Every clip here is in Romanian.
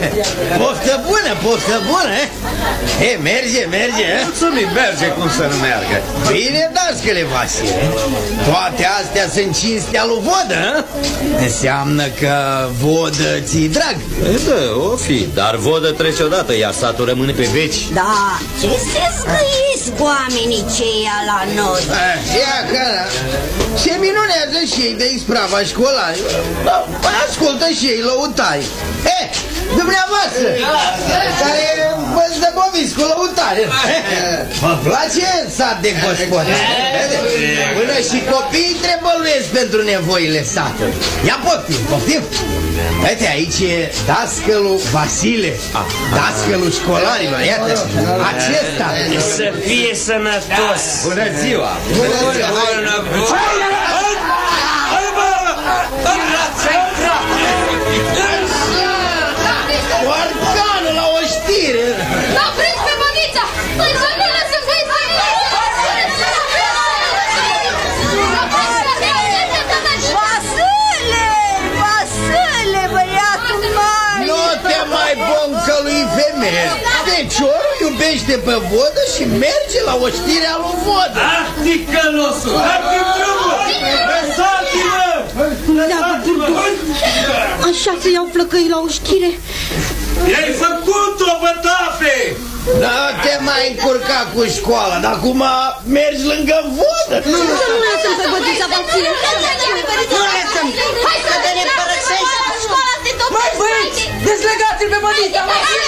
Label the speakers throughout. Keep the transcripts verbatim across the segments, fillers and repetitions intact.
Speaker 1: Poftă bună, poftă bună, eh? E, merge, merge, eh?
Speaker 2: Mulțumim, merge, cum să nu meargă.
Speaker 1: Bine, dascăle Vasile. Toate astea sunt cinstea lui Vodă, eh? Înseamnă că Vodă ți-i drag.
Speaker 2: E, da, o fi, dar Vodă trece odată, iar satul rămâne pe veci.
Speaker 3: Da, ce se scăiesc oamenii ceia la noi?
Speaker 1: Ia că se minunează și ei de isprava școlarilor. Păi ascultă și ei lăutari. Eh, dumneavoastră, care vă zdăboviți cu lăutare. Mă place sat de gospodă. Până și copiii trebăluiesc pentru nevoile satului. Ia poftim, poftim. Uite, aici e dascălul Vasile, dascălul școlarilor. Iată, acesta.
Speaker 4: Să fie sănătos.
Speaker 2: Bună ziua!
Speaker 4: Bună ziua!
Speaker 1: Organul la o știre.
Speaker 5: L-au prins pe Mănița! Încercă-l să vezi pe
Speaker 3: Vasile! Vasile, băiatul mai!
Speaker 1: Nu te mai boncălui, femeie. Feciorul iubește pe Vodă și merge la o știre a lui Vodă.
Speaker 4: Ah, ticălosul! Hai-mi drumul! Lăsați-mă!
Speaker 3: Leagă burdul! Așa să iau flăcăi la o știre.
Speaker 4: I-ai făcut-o, bătafe!
Speaker 1: Nu te mai încurca cu școala, dar acum mergi lângă Vodă.
Speaker 3: Nu, nu lăsăm pe bătița Vasile. Nu lăsăm! Hai să te ne părăsești!
Speaker 6: Mai băieți, dezlegați-l pe bătița Vasile!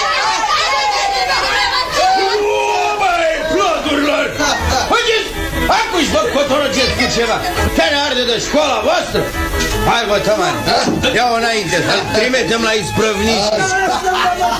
Speaker 1: Băi, plodurilor! Hăgeți, acu-și vă cotorogesc cu ceva. Te ne arde de școala voastră? Hai, bă, tămani, ia-o înainte, să-l trimitem la isprăvnici.